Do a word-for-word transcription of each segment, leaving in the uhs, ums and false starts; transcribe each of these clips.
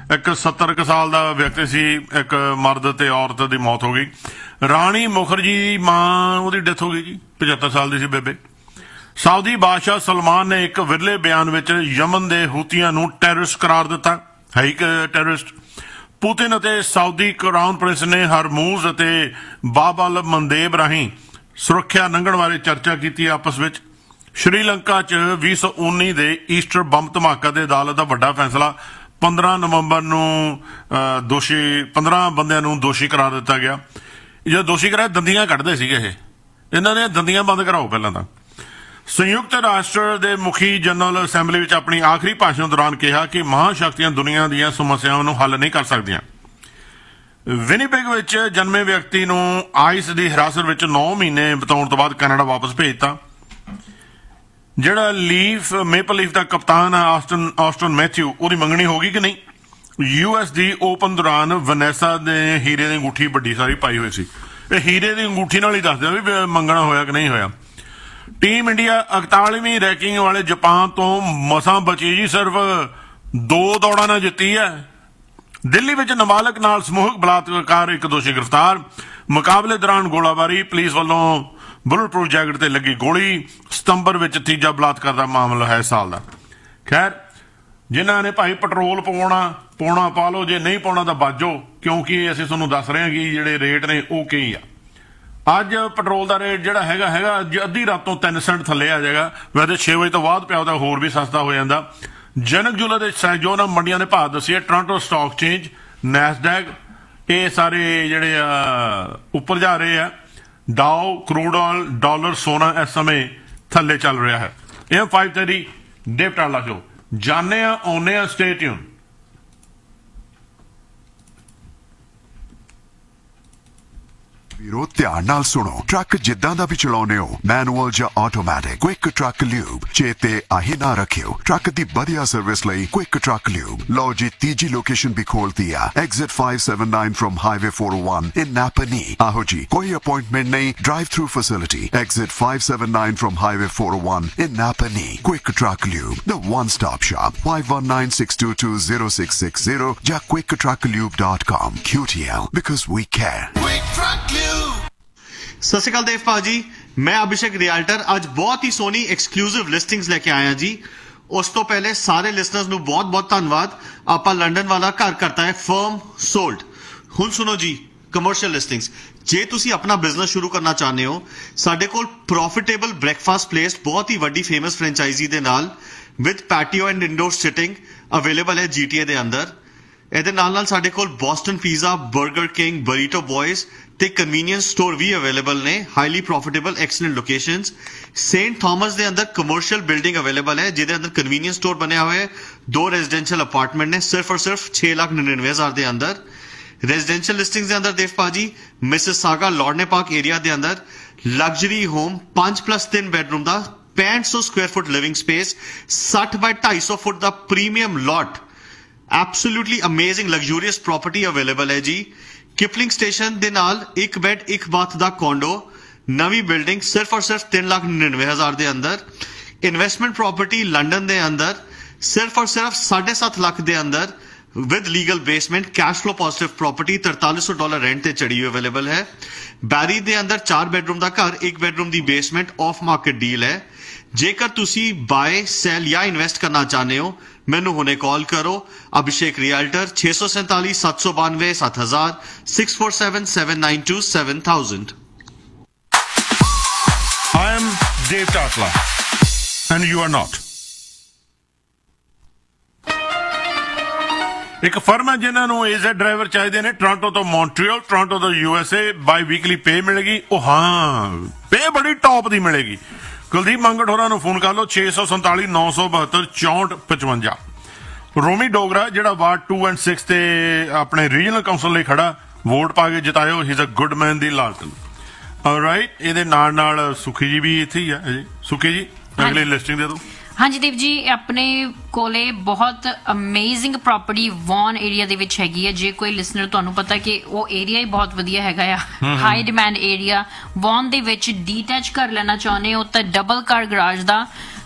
ਇੱਕ ਸੱਤਰ ਕੁ ਸਾਲ ਦਾ ਵਿਅਕਤੀ ਸੀ, ਇੱਕ ਮਰਦ ਤੇ ਔਰਤ ਦੀ ਮੌਤ ਹੋ ਗਈ। ਰਾਣੀ ਮੁਖਰਜੀ ਦੀ ਮਾਂ, ਉਹਦੀ ਡੈਥ ਹੋ ਗਈ ਜੀ, ਪਝੱਤਰ ਸਾਲ ਦੀ ਸੀ ਬੇਬੇ। ਸਾਊਦੀ ਬਾਦਸ਼ਾਹ ਸਲਮਾਨ ਨੇ ਇੱਕ ਵਿਰਲੇ ਬਿਆਨ ਵਿੱਚ ਯਮਨ ਦੇ ਹੂਤੀਆਂ ਨੂੰ ਟੈਰਰਿਸਟ ਕਰਾਰ ਦਿੱਤਾ, ਹੈ ਹੀ ਟੈਰਰਿਸਟ। ਪੁਤਿਨ ਅਤੇ ਸਾਊਦੀ ਕਰਾਊਨ ਪ੍ਰਿੰਸ ਨੇ ਹਰਮੂਜ਼ ਅਤੇ ਬਾਬ ਅਲ ਮੰਦੇਬ ਰਾਹੀਂ ਸੁਰੱਖਿਆ ਲੰਘਣ ਬਾਰੇ ਚਰਚਾ ਕੀਤੀ ਆਪਸ ਵਿੱਚ। ਸ਼੍ਰੀਲੰਕਾ 'ਚ ਵੀਹ ਸੌ ਉੱਨੀ ਦੇ ਈਸਟਰ ਬੰਬ ਧਮਾਕਾ ਦੇ ਅਦਾਲਤ ਦਾ ਵੱਡਾ ਫੈਸਲਾ, ਪੰਦਰਾਂ ਨਵੰਬਰ ਨੂੰ ਦੋਸ਼ੀ ਪੰਦਰਾਂ ਬੰਦਿਆਂ ਨੂੰ ਦੋਸ਼ੀ ਕਰਾਰ ਦਿੱਤਾ ਗਿਆ। ਜਦੋਂ ਦੋਸ਼ੀ ਕਰਾਇਆ, ਦੰਦੀਆਂ ਕੱਢਦੇ ਸੀਗੇ ਇਹ, ਇਹਨਾਂ ਨੇ ਦੰਦੀਆਂ ਬੰਦ ਕਰਾਓ ਪਹਿਲਾਂ ਤਾਂ। ਸੰਯੁਕਤ ਰਾਸ਼ਟਰ ਦੇ ਮੁਖੀ ਜਨਰਲ ਅਸੈਂਬਲੀ ਵਿੱਚ ਆਪਣੀ ਆਖਰੀ ਭਾਸ਼ਣ ਦੌਰਾਨ ਕਿਹਾ ਕਿ ਮਹਾਂਸ਼ਕਤੀਆਂ ਦੁਨੀਆ ਦੀਆਂ ਸਮੱਸਿਆਵਾਂ ਨੂੰ ਹੱਲ ਨਹੀਂ ਕਰ ਸਕਦੀਆਂ। ਵਿਨੀਪੈਗ ਵਿੱਚ ਜਨਮੇ ਵਿਅਕਤੀ ਨੂੰ ਆਈਸ ਦੀ ਹਿਰਾਸਤ ਵਿੱਚ ਨੌ ਮਹੀਨੇ ਬਿਤਾਉਣ ਤੋਂ ਬਾਅਦ ਕੈਨੇਡਾ ਵਾਪਸ ਭੇਜਤਾ। ਜਿਹੜਾ ਲੀਫ ਮੇਪਲ ਲੀਫ ਦਾ ਕਪਤਾਨ ਹੈ ਆਸਟਨ ਆਸਟਨ ਮੈਥਿਊ, ਉਹਦੀ ਮੰਗਣੀ ਹੋ ਗਈ ਕਿ ਨਹੀਂ? ਯੂ ਐਸ ਦੀ ਓਪਨ ਦੌਰਾਨ ਵਨੈਸਾ ਦੇ ਹੀਰੇ ਦੀ ਅੰਗੂਠੀ ਵੱਡੀ ਸਾਰੀ ਪਾਈ ਹੋਈ ਸੀ। ਇਹ ਹੀਰੇ ਦੀ ਅੰਗੂਠੀ ਨਾਲ ਹੀ ਦੱਸਦੇ ਵੀ ਮੰਗਣਾ ਹੋਇਆ ਕਿ ਨਹੀਂ ਹੋਇਆ। ਟੀਮ ਇੰਡੀਆ ਇਕਤਾਲੀਵੀਂ ਰੈਂਕਿੰਗ ਵਾਲੇ ਜਾਪਾਨ ਤੋਂ ਮਸਾਂ ਬਚੀ ਜੀ, ਸਿਰਫ ਦੋ ਦੌੜਾਂ ਨਾਲ ਜਿੱਤੀ ਹੈ। ਦਿੱਲੀ ਵਿੱਚ ਨਾਬਾਲਗ ਨਾਲ ਸਮੂਹਕ ਬਲਾਤਕਾਰ, ਇੱਕ ਦੋਸ਼ੀ ਗ੍ਰਿਫਤਾਰ। ਮੁਕਾਬਲੇ ਦੌਰਾਨ ਗੋਲਾਬਾਰੀ, ਪੁਲਿਸ ਵੱਲੋਂ ਬੁਲਟ ਪ੍ਰੂਫ ਜੈਕਟ ਤੇ ਲੱਗੀ ਗੋਲੀ। ਸਤੰਬਰ ਵਿੱਚ ਤੀਜਾ ਬਲਾਤਕਾਰ ਦਾ ਮਾਮਲਾ ਹੈ ਸਾਲ ਦਾ। ਖੈਰ, ਜਿਨ੍ਹਾਂ ਨੇ ਭਾਈ ਪੈਟਰੋਲ ਪਾਉਣਾ ਪਾਉਣਾ ਪਾ ਲਓ, ਜੇ ਨਹੀਂ ਪਾਉਣਾ ਤਾਂ ਬਾਜੋ, ਕਿਉਂਕਿ ਅਸੀਂ ਤੁਹਾਨੂੰ ਦੱਸ ਰਹੇ ਹਾਂ ਕਿ ਜਿਹੜੇ ਰੇਟ ਨੇ ਉਹ ਕੀ ਆ। ਅੱਜ ਪੈਟਰੋਲ ਦਾ ਰੇਟ ਜਿਹੜਾ ਹੈਗਾ ਹੈਗਾ ਅੱਧੀ ਰਾਤ ਤੋਂ ਤਿੰਨ ਸੈਂਟ ਥੱਲੇ ਆ ਜਾਏਗਾ। ਵੈਸੇ ਛੇ ਵਜੇ ਤੋਂ ਬਾਅਦ ਪਿਆ ਉਹਦਾ ਹੋਰ ਵੀ ਸਸਤਾ ਹੋ ਜਾਂਦਾ। ਜਨਕ ਜੁਲਾ ਦੇ ਸਹਿਯੋਗ ਮੰਡੀਆਂ ਦੇ ਭਾਅ ਦੱਸੀਏ, ਟੋਰਾਂਟੋ ਸਟਾਕ ਚੇਂਜ, ਨੈਸਡੈਕ, ਇਹ ਸਾਰੇ ਜਿਹੜੇ ਆ ਉੱਪਰ ਜਾ ਰਹੇ ਆ। ਡਾਓ, ਕਰੂਡ ਆਇਲ, ਡਾਲਰ, ਸੋਨਾ ਇਸ ਸਮੇਂ ਥੱਲੇ ਚੱਲ ਰਿਹਾ ਹੈ। ਇਹ ਫਾਈਵ ਥਰਟੀ ਡੇਵ ਟਾਲਾ ਸ਼ੋ, ਜਾਣੇ ਆ ਆਉਨੇ ਆ, ਸਟੇ ਟਿਊਨ। ਵੀਰੋ ਧਿਆਨ ਨਾਲ ਸੁਣੋ, ਟਰੱਕ ਜਿੱਦਾਂ ਦਾ ਵੀ ਚਲਾਉਨੇ ਹੋ, ਮੈਨੂਅਲ ਜਾਂ ਆਟੋਮੈਟਿਕ, ਕੁਇਕ ਟਰੱਕ ਲਿਊਬ ਚੇਤੇ ਆਹੀ ਨਾ ਰੱਖਿਓ। ਟਰੱਕ ਦੀ ਵਧੀਆ ਸਰਵਿਸ ਲਈ ਕੁਇਕ ਟਰੱਕ ਲਿਊਬ। ਲਓ ਜੀ, ਤੀਜੀ ਲੋਕੇਸ਼ਨ ਵੀ ਖੋਲਤੀ ਆ, exit five seventy-nine firm highway four oh one ਇਨ ਨਾਪਨੀ। ਆਹੋ ਜੀ, ਕੋਈ ਅਪਾਇੰਟਮੈਂਟ ਨਹੀਂ, drive through facility. Exit five seventy-nine firm highway four oh one in ਨਾਪਨੀ। Quick truck lube, the one stop shop, five one nine six two two zero six six zero ਜਾਂ quick truck lube dot com। Q T L, because we care। Quick Truck Lube। ਸਤਿ ਸ਼੍ਰੀ ਅਕਾਲ ਦੇਵ ਭਾਜੀ, ਮੈਂ ਅਭਿਸ਼ੇਕ ਰਿਆਲਟਰ ਅੱਜ ਬਹੁਤ ਹੀ ਸੋਹਣੀ exclusive listings ਲੈ ਕੇ ਆਇਆ ਜੀ। ਉਸ ਤੋਂ ਪਹਿਲੇ ਸਾਰੇ ਲਿਸਨਰਸ ਨੂੰ ਬਹੁਤ ਬਹੁਤ ਧੰਨਵਾਦ। ਆਪਾਂ ਲੰਡਨ ਵਾਲਾ ਘਰ ਕਰਤਾ ਹੈ ਫਰਮ ਸੋਲਡ। ਹੁਣ ਸੁਣੋ ਜੀ, ਕਮਰਸ਼ੀਅਲ ਲਿਸਟਿੰਗਸ। ਜੇ ਤੁਸੀਂ ਆਪਣਾ ਬਿਜ਼ਨਸ ਸ਼ੁਰੂ ਕਰਨਾ ਚਾਹੁੰਦੇ ਹੋ, ਸਾਡੇ ਕੋਲ ਪ੍ਰੋਫਿਟੇਬਲ ਬ੍ਰੇਕਫਾਸਟ ਪਲੇਸ ਬਹੁਤ ਹੀ ਵੱਡੀ ਫੇਮਸ ਫਰੈਂਚਾਈਜ਼ੀ ਦੇ ਨਾਲ with patio and indoor sitting available ਹੈ ਜੀਟੀਏ ਦੇ ਅੰਦਰ। ਇਹਦੇ ਨਾਲ ਨਾਲ ਸਾਡੇ ਕੋਲ ਬੋਸਟਨ ਪੀਜ਼ਾ, ਬਰਗਰ ਕਿੰਗ, ਬਰੀਟੋ ਬॉयਜ਼ ਤੇ ਕਨਵੀਨੀਅੰਸ ਸਟੋਰ ਵੀ ਅਵੇਲੇਬਲ ਨੇ। Highly profitable excellent locations. Saint Thomas ਦੇ ਅੰਦਰ ਕਮਰਸ਼ੀਅਲ ਬਿਲਡਿੰਗ ਅਵੇਲੇਬਲ ਹੈ, ਜਿਹਦੇ ਅੰਦਰ ਕਨਵੀਨੀਅੰਸ ਸਟੋਰ ਬਣਿਆ ਹੋਇਆ ਹੈ। ਦੋ ਰੈਜ਼ੀਡੈਂਸ਼ੀਅਲ ਅਪਾਰਟਮੈਂਟ ਨੇ, ਸਿਰਫ ਔਰ ਸਿਰਫ ਛੇ ਲੱਖ ਨੜਿਨਵੇਂ ਹਜ਼ਾਰ ਦੇ ਅੰਦਰ। ਰੈਜ਼ੀਡੈਂਸ਼ੀਅਲ ਲਿਸਟਿੰਗਸ ਦੇ ਅੰਦਰ ਦੇਵ ਭਾਜੀ, ਮਿਸਿਸਾਗਾ ਲੌਰਨੇ ਪਾਰਕ ਏਰੀਆ ਦੇ ਅੰਦਰ ਲਗਜ਼ਰੀ ਹੋਮ ਪੰਜ ਪਲੱਸ ਤਿੰਨ ਬੈਡਰੂਮ ਦਾ ਪੈਂਹਠ ਸੌ ਸਕੁਆयर ਫੁੱਟ ਲਿਵਿੰਗ ਸਪੇਸ, ਸੱਠ ਬਾਈ ਢਾਈ ਸੌ ਫੁੱਟ ਦਾ ਪ੍ਰੀਮੀਅਮ ਲੋਟ, ਐਬਸੋਲੂਟਲੀ ਅਮੇਜ਼ਿੰਗ ਲਗਜ਼ੂਰੀਅਸ ਪ੍ਰੋਪਰਟੀ ਅਵੇਲੇਬਲ ਹੈ ਜੀ। ਕਿਪਲਿੰਗ ਸਟੇਸ਼ਨ ਦੇ ਨਾਲ ਇੱਕ ਬੈਡ ਇੱਕ ਬਾਥ ਦਾ ਕੋਂਡੋ, ਨਵੀਂ ਬਿਲਡਿੰਗ, ਸਿਰਫ ਔਰ ਸਿਰਫ ਤਿੰਨ ਲੱਖ ਨੜਿਨਵੇਂ ਹਜ਼ਾਰ ਦੇ ਅੰਦਰ। ਇਨਵੈਸਟਮੈਂਟ ਪ੍ਰੋਪਰਟੀ ਲੰਡਨ ਦੇ ਅੰਦਰ ਸਿਰਫ ਔਰ ਸਿਰਫ ਸਾਢੇ ਸੱਤ ਲੱਖ ਦੇ ਅੰਦਰ with legal basement, cash flow positive property, ਤਰਤਾਲੀ ਸੌ ਡਾਲਰ ਰੈਂਟ ਤੇ ਚੜੀ ਹੋਈ ਅਵੇਲੇਬਲ ਹੈ। ਬੈਰੀ ਦੇ ਅੰਦਰ ਚਾਰ ਬੈਡਰੂਮ ਦਾ ਘਰ, ਇੱਕ bedroom the basement, of market deal ਹੈ। ਜੇਕਰ ਤੁਸੀਂ ਬਾਏ, ਸੈਲ ਜਾਂ ਇਨਵੈਸਟ ਕਰਨਾ ਚਾਹੁੰਦੇ ਹੋ, ਮੈਨੂੰ ਹੁਣੇ ਕਾਲ ਕਰੋ। ਅਭਿਸ਼ੇਕ ਰਿਆਲਟਰ ਛੇ ਸੌ ਸੈਂਤਾਲੀ ਸੱਤ ਸੌ ਬਾਨਵੇਂ ਸੱਤ ਹਜ਼ਾਰ six four seven seven nine two seven thousand। I am Dave Tatla and you are not। ਇੱਕ ਫਰਮ ਹੈ ਜਿਨ੍ਹਾਂ ਨੂੰ ਏਜ਼ ਡਰਾਈਵਰ ਚਾਹੀਦੇ ਨੇ, ਟੋਰਾਂਟੋ ਤੋਂ ਮੌਂਟਰੀਅਲ, ਟੋਰਾਂਟੋ ਤੋਂ U S A. By weekly ਪੇ ਮਿਲੇਗੀ। ਉਹ ਹਾਂ, ਪੇ ਬੜੀ ਟੌਪ ਦੀ ਮਿਲੇਗੀ। ਕੁਲਦੀਪ ਮੰਗਟ ਹੋਰਾਂ ਨੂੰ ਫੋਨ ਕਰ ਲਓ, ਛੇ ਸੌ ਸੰਤਾਲੀ ਨੌ ਸੌ ਬਹੱਤਰ ਚੌਂਹਠ ਪਚਵੰਜਾ। ਰੋਮੀ ਡੋਗਰਾ ਜਿਹੜਾ ਵਾਰਡ ਟੂ ਐਂਡ ਸਿਕਸ ਤੇ ਆਪਣੇ ਰੀਜਨਲ ਕਾਉਂਸਲ ਲਈ ਖੜਾ, ਵੋਟ ਪਾ ਕੇ ਜਿਤਾਇਓ। ਹੀ is a good man the ਲਾਲਟਨ। Right, ਇਹਦੇ ਨਾਲ ਨਾਲ ਸੁਖੀ ਜੀ ਵੀ ਇੱਥੇ ਹੀ ਆ ਜੀ। ਸੁਖੀ ਜੀ, ਅਗਲੀ ਲਿਸਟਿੰਗ ਦੇ ਦਿਓ। ਹਾਂਜੀ ਦੇਵ ਜੀ, ਆਪਣੇ ਕੋਲੇ ਬਹੁਤ ਅਮੇਜ਼ਿੰਗ ਪ੍ਰੋਪਰਟੀ ਵੌਨ ਏਰੀਆ ਦੇ ਵਿੱਚ ਹੈਗੀ ਹੈ। ਜੇ ਕੋਈ ਲਿਸਨਰ ਤੁਹਾਨੂੰ ਪਤਾ ਕਿ ਉਹ ਏਰੀਆ ਹੀ ਬਹੁਤ ਵਧੀਆ ਹੈਗਾ ਆ, ਹਾਈ ਡਿਮਾਂਡ ਏਰੀਆ ਵੌਨ ਦੇ ਵਿੱਚ, ਡੀਟੈਚ ਘਰ ਲੈਣਾ ਚਾਹੁੰਦੇ ਹੋ ਤਾਂ ਡਬਲ ਕਾਰ ਗਰਾਜ ਦਾ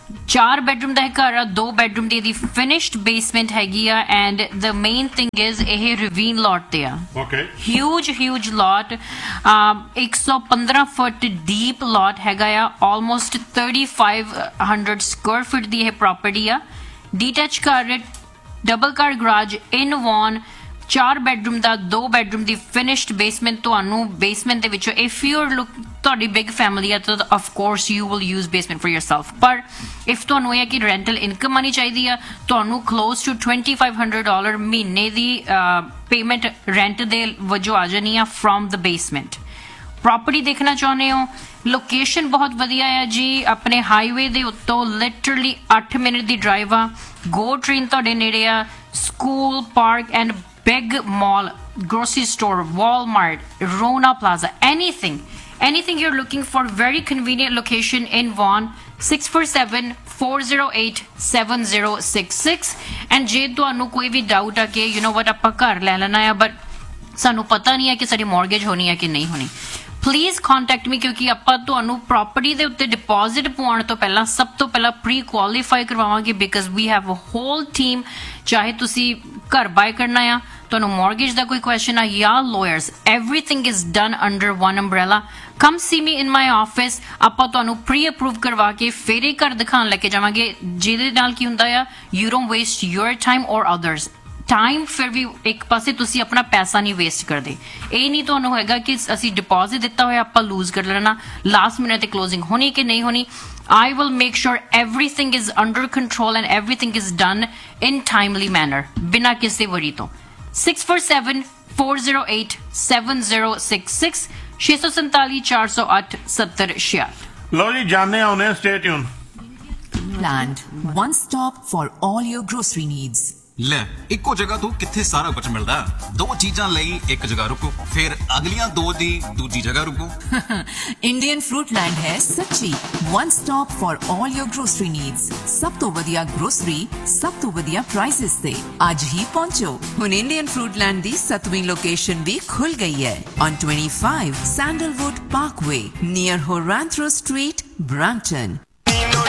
ਚਾਰ ਬੈਡਰੂਮ ਦਾ ਇਹ ਘਰ ਆ, ਦੋ ਬੈਡਰੂਮ ਦੀ ਇਹਦੀ ਫਿਨਿਸ਼ਡ ਬੇਸਮੈਂਟ ਹੈਗੀ ਆ and the main thing is ਇਹ ਰਿਵੀਨ ਲੋਟ ਤੇ ਆ। ਓਕੇ, ਹਿਊਜ ਹਿਊਜ ਲੋਟ, ਇੱਕ ਸੌ ਪੰਦਰਾਂ ਫੁੱਟ ਡੀਪ ਲੋਟ ਹੈਗਾ ਆ, almost thirty-five hundred square foot ਦੀ ਇਹ ਪ੍ਰੋਪਰਟੀ ਆ। ਡੀਟੈਚ ਘਰ, ਡਬਲ ਕਾਰ ਗਰਾਜ ਇਨ ਵੌਨ, ਚਾਰ ਬੈਡਰੂਮ ਦਾ, ਦੋ ਬੈਡਰੂਮ ਦੀ ਫਿਨਿਸ਼ਡ ਬੇਸਮੈਂਟ। ਤੁਹਾਨੂੰ ਬੇਸਮੈਂਟ ਦੇ ਵਿੱਚੋਂ ਇਫ ਯੂ ਆਰ ਲੁੱਕ ਤੁਹਾਡੀ ਬਿਗ ਫੈਮਿਲੀ ਆ ਤਾਂ of course you will use basement for yourself, ਪਰ ਇਫ ਤੁਹਾਨੂੰ ਇਹ ਹੈ ਕਿ ਰੈਂਟਲ ਇਨਕਮ ਆਣੀ ਚਾਹੀਦੀ ਆ, ਤੁਹਾਨੂੰ close to twenty-five hundred dollar ਮਹੀਨੇ ਦੀ ਪੇਮੈਂਟ ਰੈਂਟ ਦੇ ਵਜੋਂ ਆ ਜਾਣੀ ਆ ਫਰੋਮ ਦ ਬੇਸਮੈਂਟ। ਪ੍ਰੋਪਰਟੀ ਦੇਖਣਾ ਚਾਹੁੰਦੇ ਹੋ, ਲੋਕੇਸ਼ਨ ਬਹੁਤ ਵਧੀਆ ਆ ਜੀ, ਆਪਣੇ ਹਾਈਵੇ ਦੇ ਉੱਤੋਂ ਲਿਟਰਲੀ eight ਮਿੰਟ ਦੀ ਡਰਾਈਵ ਆ। ਗੋ ਟ੍ਰੇਨ ਤੁਹਾਡੇ ਨੇੜੇ ਆ, school, park and big mall, grocery store, Walmart, Rona Plaza, anything anything you're looking for, very convenient location in Vaughan। six four seven, four oh eight, seven oh six six। and ਜੇ ਤੁਹਾਨੂੰ ਕੋਈ ਵੀ doubt ਆ ਕਿ you know what ਆਪਾਂ ਘਰ ਲੈ ਲੈਣਾ ਆ ਬਟ ਸਾਨੂੰ ਪਤਾ ਨਹੀਂ ਹੈ ਕਿ ਸਾਡੀ ਮੌਰਗੇਜ ਹੋਣੀ ਹੈ ਕਿ ਨਹੀਂ ਹੋਣੀ, ਪਲੀਜ਼ ਕੰਟੈਕਟ ਮੀ, ਕਿਉਂਕਿ ਆਪਾਂ ਤੁਹਾਨੂੰ ਪ੍ਰਾਪਰਟੀ ਦੇ ਉੱਤੇ ਡਿਪੋਜ਼ਿਟ ਪਵਾਉਣ ਤੋਂ ਪਹਿਲਾਂ ਸਭ ਤੋਂ ਪਹਿਲਾਂ ਪ੍ਰੀ ਕੁਆਲੀਫਾਈ ਕਰਵਾਵਾਂਗੇ, because we have a whole team. ਚਾਹੇ ਤੁਸੀਂ ਘਰ ਬਾਏ ਕਰਨਾ ਆ, ਤੁਹਾਨੂੰ ਮੌਰਗੇਜ ਦਾ ਕੋਈ ਕੁਐਸਚਨ ਆ ਜਾਂ lawyers, everything is done under one umbrella. Come C me in my office, ਆਪਾਂ ਤੁਹਾਨੂੰ ਪ੍ਰੀ ਅਪਰੂਵ ਕਰਵਾ ਕੇ ਫਿਰ ਇਹ ਘਰ ਦਿਖਾਉਣ ਲੈ ਕੇ ਜਾਵਾਂਗੇ, ਜਿਹਦੇ ਨਾਲ ਕੀ ਹੁੰਦਾ ਆ, you don't waste your time ਔਰ ਅਦਰਸ ਟਾਈਮ। ਫਿਰ ਵੀ ਇੱਕ ਪਾਸੇ ਤੁਸੀਂ ਆਪਣਾ ਪੈਸਾ ਨਹੀਂ ਵੇਸਟ ਕਰਦੇ। ਇਹ ਨਹੀਂ ਤੁਹਾਨੂੰ ਹੋਏਗਾ ਕਿ ਅਸੀਂ ਡਿਪੋਜ਼ਿਟ ਦਿੱਤਾ ਹੋਇਆ ਆਪਾਂ ਲੂਜ਼ ਕਰ ਲੈਣਾ, ਲਾਸਟ ਮਿੰਟ ਤੇ ਕਲੋਜ਼ਿੰਗ ਹੋਣੀ ਕਿ ਨਹੀਂ ਹੋਣੀ। I will make sure everything is under control and everything is done in timely manner, ਬਿਨਾਂ ਕਿਸੇ ਵਰੀ ਤੋਂ। six four seven, four oh eight, seven oh six six, six seven seven, four oh eight, seven oh six six। ਲਓ ਜੀ ਜਾਣੇ ਆਉਨੇ stay tune. Land, one stop for all your grocery needs। ਲੈ ਇੱਕੋ ਜਗ੍ਹਾ ਤੋਂ ਕਿੱਥੇ ਸਾਰਾ ਕੁਝ ਮਿਲਦਾ, ਦੋ ਚੀਜ਼ਾਂ ਲਈ ਇੱਕ ਜਗ੍ਹਾ ਰੁਕੋ, ਫਿਰ ਅਗਲੀਆਂ ਦੋ ਦੀ ਦੂਜੀ ਜਗ੍ਹਾ ਰੁਕੋ। Indian Fruitland ਹੈ ਸੱਚੀ one stop for all your grocery needs। ਸਭ ਤੋਂ ਵਧੀਆ ਗਰੋਸਰੀ, ਸਭ ਤੋਂ ਵਧੀਆ ਪ੍ਰਾਈਸਿਸ ਤੇ ਅੱਜ ਹੀ ਪਹੁੰਚੋ। ਹੁਣ Indian Fruitland ਦੀ ਸੱਤਵੀਂ ਲੋਕੇਸ਼ਨ ਵੀ ਖੁੱਲ ਗਈ ਹੈ on twenty-five Sandalwood Parkway near Horantro Street, Brampton।